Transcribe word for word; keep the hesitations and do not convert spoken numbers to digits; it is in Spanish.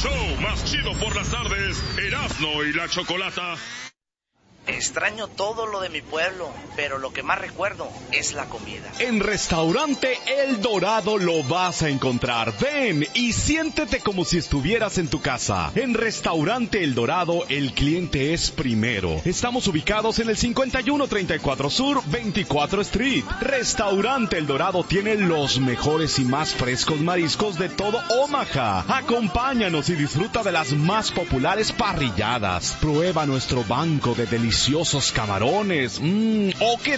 show más chido por las tardes, Erasmo y la Chocolata. Extraño todo lo de mi pueblo, pero lo que más recuerdo es la comida. En Restaurante El Dorado lo vas a encontrar. Ven y siéntete como si estuvieras en tu casa. En Restaurante El Dorado, el cliente es primero. Estamos ubicados en el cincuenta y uno treinta y cuatro Sur, veinticuatro Street. Restaurante El Dorado tiene los mejores y más frescos mariscos de todo Omaha. Acompáñanos y disfruta de las más populares parrilladas. Prueba nuestro banco de deliciosos camarones. Mmm, ¿o qué